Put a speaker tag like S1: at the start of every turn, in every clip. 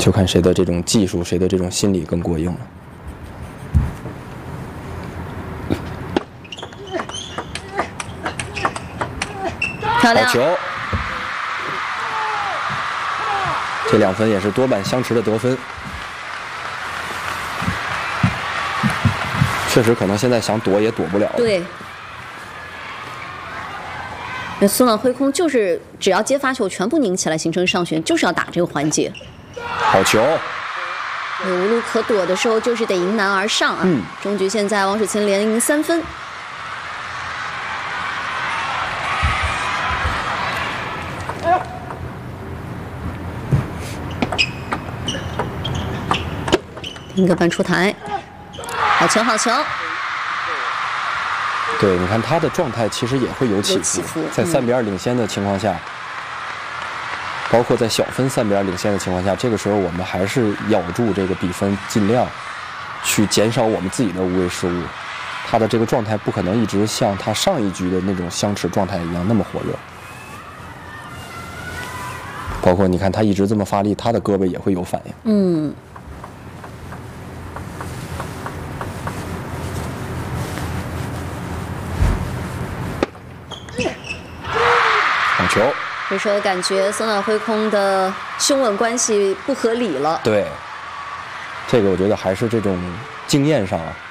S1: 就看谁的这种技术，谁的这种心理更过硬了。
S2: 漂亮！
S1: 好球！这2分也是多半相持的得分。确实，可能现在想躲也躲不了。
S2: 对。那苏暖挥空就是只要接发球全部拧起来形成上旋，就是要打这个环节。
S1: 好球！
S2: 无路可躲的时候，就是得迎难而上啊。终局现在王楚钦连赢3分。一个半出台，好球好球！
S1: 对，你看他的状态其实也会有起伏，在3比2领先的情况下，包括在小分3比2领先的情况下，这个时候我们还是咬住这个比分，尽量去减少我们自己的无谓失误。他的这个状态不可能一直像他上一局的那种相持状态一样那么火热。包括你看他一直这么发力，他的胳膊也会有反应。好球！
S2: 这时候感觉松岛挥空的胸吻关系不合理了。
S1: 对，这个我觉得还是这种经验上啊。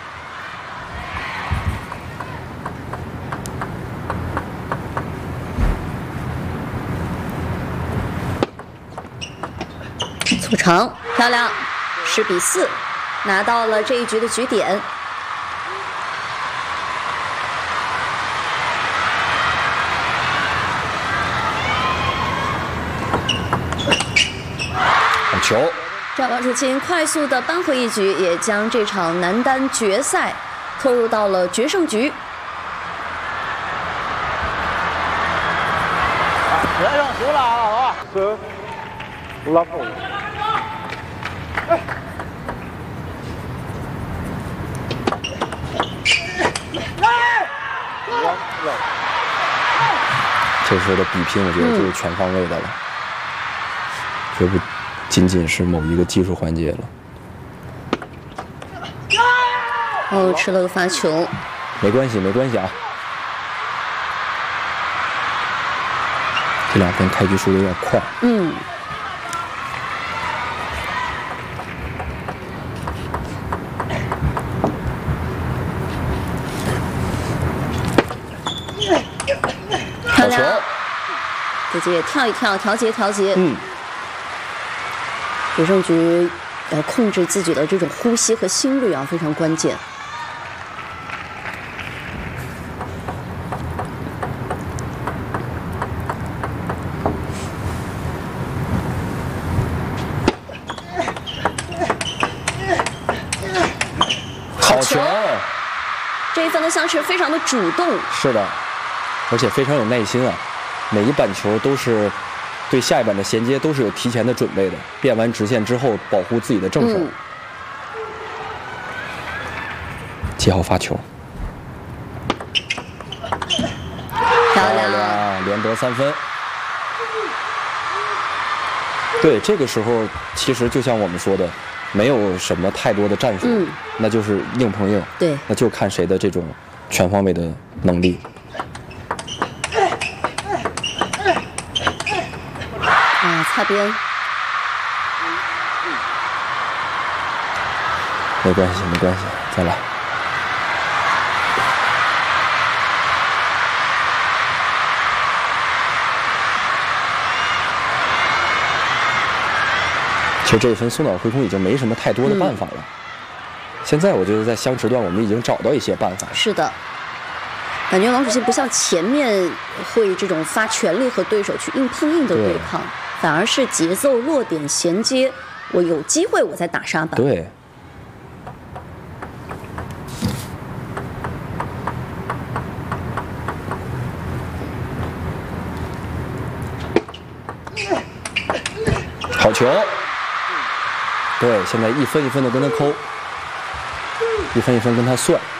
S2: 促成，漂亮，10比4，拿到了这一局的局点。
S1: 好球！
S2: 这样王楚钦快速的扳回一局，也将这场男单决赛拖入到了决胜局。
S3: 别上球了啊，老哥！拉后。
S1: 这时候的比拼，我觉得就是全方位的了，绝不仅仅是某一个技术环节了。
S2: 哦，吃了个发球。
S1: 没关系，没关系啊。这2分开局输的有点快。
S2: 漂亮，自己也跳一跳，调节调节。决胜局要控制自己的这种呼吸和心率啊，非常关键。
S1: 好球！
S2: 这一分的相持非常的主动。
S1: 是的，而且非常有耐心啊，每一板球都是对下一板的衔接都是有提前的准备的，变完直线之后保护自己的正手。7号发球，
S2: 漂亮，
S1: 连得3分。对，这个时候其实就像我们说的，没有什么太多的战术，那就是硬碰硬。
S2: 对，
S1: 那就看谁的这种全方位的能力。
S2: 擦边。
S1: 没关系，没关系，再来。其实这一分松岛挥空已经没什么太多的办法了。现在我觉得在相持段我们已经找到一些办法了。
S2: 是的，感觉王楚钦不像前面会这种发全力和对手去硬碰硬的对抗，反而是节奏落点衔接，我有机会我再打沙板。
S1: 对。好球！对，现在一分一分的跟他抠，一分一分跟他算。